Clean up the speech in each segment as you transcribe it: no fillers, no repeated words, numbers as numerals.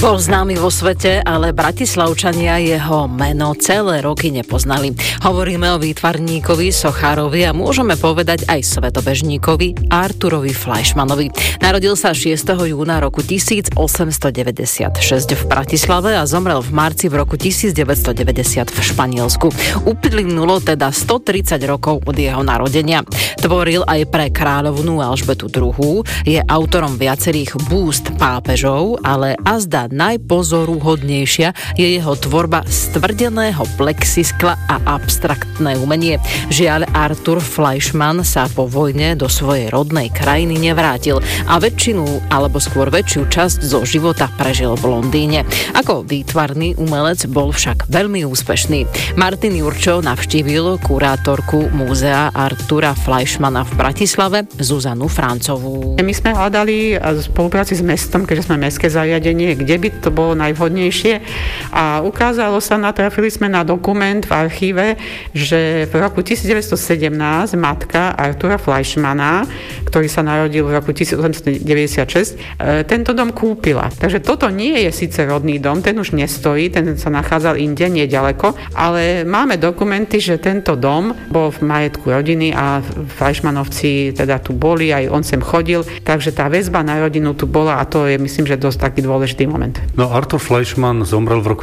Bol známy vo svete, ale Bratislavčania jeho meno celé roky nepoznali. Hovoríme o výtvarníkovi, sochárovi a môžeme povedať aj svetobežníkovi Arturovi Fleischmannovi. Narodil sa 6. júna roku 1896 v Bratislave a zomrel v marci v roku 1990 v Španielsku. Uplynulo teda 130 rokov od jeho narodenia. Tvoril aj pre kráľovnú Alžbetu II. Je autorom viacerých búst pápežov, ale azda najpozoruhodnejšia je jeho tvorba stvrdeného plexiskla a abstraktné umenie. Žiaľ, Artur Fleischmann sa po vojne do svojej rodnej krajiny nevrátil a väčšinu, alebo skôr väčšiu časť zo života prežil v Londýne. Ako výtvarný umelec bol však veľmi úspešný. Martin Jurčo navštívil kurátorku múzea Artura Fleischmanna v Bratislave, Zuzanu Francovú. My sme hľadali v spolupráci s mestom, keďže sme mestské zariadenie, kde by to bolo najvhodnejšie, a ukázalo sa, natrafili sme na dokument v archíve, že v roku 1917 matka Artura Fleischmanna, ktorý sa narodil v roku 1896, tento dom kúpila. Takže toto nie je síce rodný dom, ten už nestojí, ten sa nachádzal inde, neďaleko, ale máme dokumenty, že tento dom bol v majetku rodiny a Fleischmannovci teda tu boli, aj on sem chodil, takže tá väzba na rodinu tu bola a to je, myslím, že dosť taký dôležitý moment. No, Artur Fleischmann zomrel v roku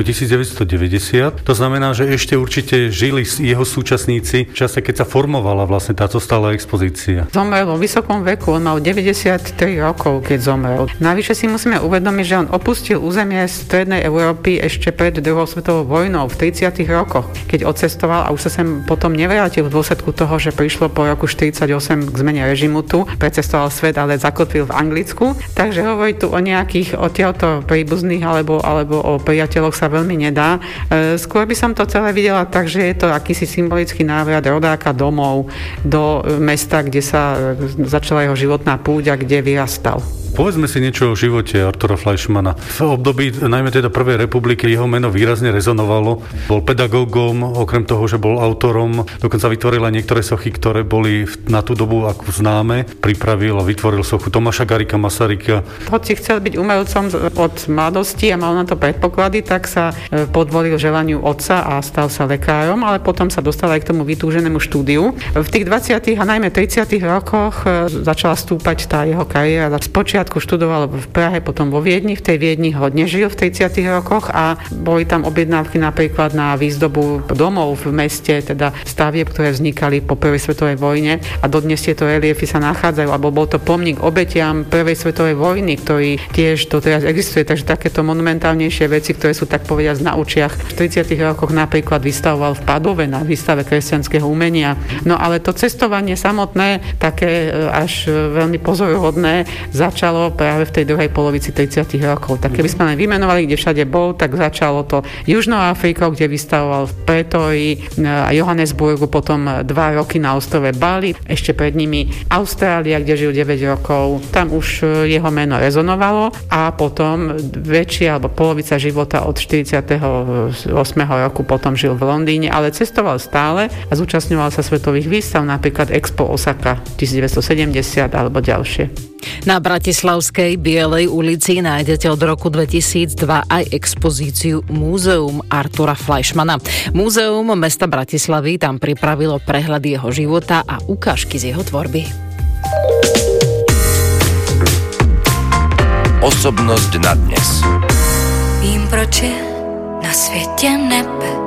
1990, to znamená, že ešte určite žili jeho súčasníci v čase, keď sa formovala vlastne táto stála expozícia. Zomrel vo vysokom veku, on mal 93 rokov, keď zomrel. Navyše si musíme uvedomiť, že on opustil územie strednej Európy ešte pred druhou svetovou vojnou v 30. rokoch, keď odcestoval a už sa sem potom nevrátil v dôsledku toho, že prišlo po roku 48 k zmene režimu tu, precestoval svet, ale zakotvil v Anglicku. Takže hovoriť tu o nejakých odtiaľto príbuzných alebo o priateľoch sa veľmi nedá. Skôr by som to celé videla tak, že je to akýsi symbolický návrat rodáka domov do mesta, kde sa začala jeho životná púť a kde vyrastal. Povedzme si niečo o živote Artura Fleischmanna. V období najmä teda Prvej republiky jeho meno výrazne rezonovalo. Bol pedagógom, okrem toho, že bol autorom, dokonca vytvoril aj niektoré sochy, ktoré boli na tú dobu ako známe. Pripravil a vytvoril sochu Tomáša Garrigua Masaryka. Hoci chcel byť umelcom od mladosti a mal na to predpoklady, tak sa podvolil želaniu otca a stal sa lekárom, ale potom sa dostal aj k tomu vytúženému štúdiu. V tých 20. a najmä 30. rokoch začala stúpať tá jeho kariéra. Spočiatku študoval v Prahe, potom vo Viedni. V tej Viedni hodne žil v 30. rokoch a boli tam objednávky napríklad na výzdobu domov v meste, teda stavieb, ktoré vznikali po prvej svetovej vojne, a dodnes tieto reliefy sa nachádzajú, alebo bol to pomník obetiam prvej svetovej vojny, ktorý tiež doteraz existuje, takže takéto monumentálnejšie veci, ktoré sú tak povediať na učiach. V 30. rokoch napríklad vystavoval v Padove na výstave kresťanského umenia. No ale to cestovanie samotné, také až veľmi pozoruhodné, začalo práve v tej druhej polovici 30. rokov. Tak keby sme len vymenovali, kde všade bol, tak začalo to Južnou Afrikou, kde vystavoval v Pretórii a Johannesburgu, potom 2 roky na ostrove Bali, ešte pred nimi Austrália, kde žil 9 rokov. Tam už jeho meno rezonovalo a potom väčšia alebo polovica života od 48. roku potom žil v Londýne, ale cestoval stále a zúčastňoval sa svetových výstav, napríklad Expo Osaka 1970 alebo ďalšie. Na Bratislavskej Bielej ulici nájdete od roku 2002 aj expozíciu Múzeum Artura Fleischmanna. Múzeum mesta Bratislavy tam pripravilo prehľad jeho života a ukážky z jeho tvorby. Osobnosť na dnes. Vím, proč je na světě nebe.